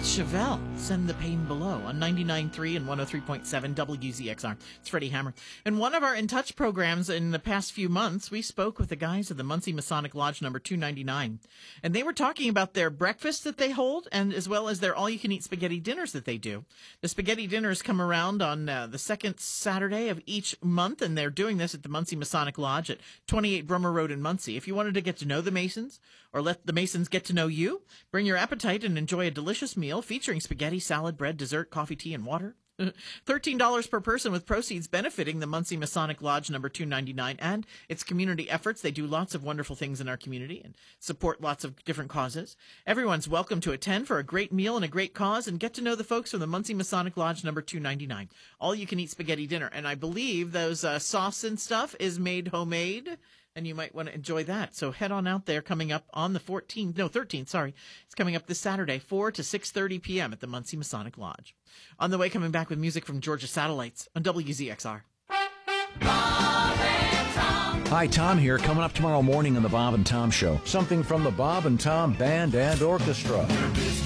Chevelle, Send the Pain Below on 99.3 and 103.7 WZXR. It's Freddie Hammer. In one of our In Touch programs in the past few months, we spoke with the guys at the Muncie Masonic Lodge number 299. And they were talking about their breakfast that they hold, and as well as their all-you-can-eat spaghetti dinners that they do. The spaghetti dinners come around on the second Saturday of each month, and they're doing this at the Muncie Masonic Lodge at 28 Brummer Road in Muncie. If you wanted to get to know the Masons, or let the Masons get to know you, bring your appetite and enjoy a delicious meal featuring spaghetti, salad, bread, dessert, coffee, tea, and water. $13 per person, with proceeds benefiting the Muncie Masonic Lodge number 299 and its community efforts. They do lots of wonderful things in our community and support lots of different causes. Everyone's welcome to attend for a great meal and a great cause, and get to know the folks from the Muncie Masonic Lodge number 299. All you can eat spaghetti dinner. And I believe those sauce and stuff is made homemade, and you might want to enjoy that. So head on out there, coming up on the 13th, sorry. It's coming up this Saturday, 4 to 6:30 p.m. at the Muncie Masonic Lodge. On the way, coming back with music from Georgia Satellites on WZXR. Hi, Tom here. Coming up tomorrow morning on the Bob and Tom Show. Something from the Bob and Tom Band and Orchestra.